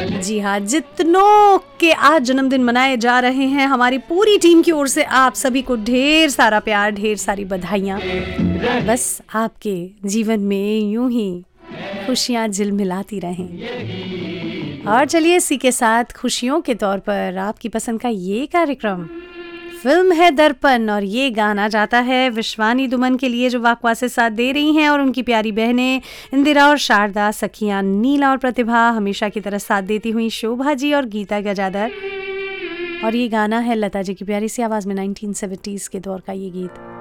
जी हाँ, जितनों के आज जन्मदिन मनाए जा रहे हैं, हमारी पूरी टीम की ओर से आप सभी को ढेर सारा प्यार, ढेर सारी बधाइयाँ। बस आपके जीवन में यूं ही खुशियाँ झिलमिलाती रहें। और चलिए इसी के साथ खुशियों के तौर पर आपकी पसंद का ये कार्यक्रम फिल्म है दर्पण, और ये गाना जाता है विश्वानी दुमन के लिए जो वाकवा से साथ दे रही हैं, और उनकी प्यारी बहनें इंदिरा और शारदा, सखियां नीला और प्रतिभा, हमेशा की तरह साथ देती हुई शोभा जी और गीता गजादर। और ये गाना है लता जी की प्यारी सी आवाज़ में 1970s के दौर का ये गीत।